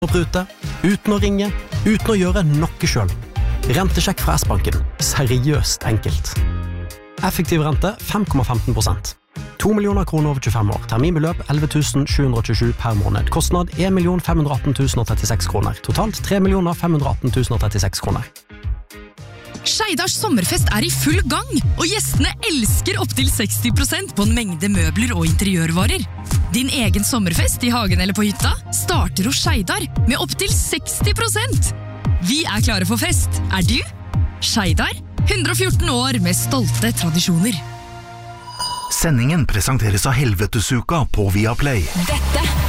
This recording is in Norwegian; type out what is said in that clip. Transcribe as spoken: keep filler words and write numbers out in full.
å prute, uten å ringe, uten å gjøre noe selv. Rentesjekk fra S-banken. Seriøst enkelt. Effektiv rente fem komma femten prosent. to millioner kroner over tjuefem år. Terminbeløp elleve tusen sju hundre tjuesju per måned. Kostnad en million fem hundre atten tusen trettiseks kroner. Totalt tre millioner fem hundre atten tusen trettiseks kroner. Skeidars sommerfest er i full gang, og gjestene elsker opp til seksti prosent på en mengde møbler og interiørvarer. Din egen sommerfest i hagen eller på hytta starter hos Skeidar med opp til seksti prosent. Vi er klare for fest. Er du? Skeidar, hundre og fjorten år med stolte tradisjoner. Sendingen presenteres av Helvetesuka på Viaplay. Dette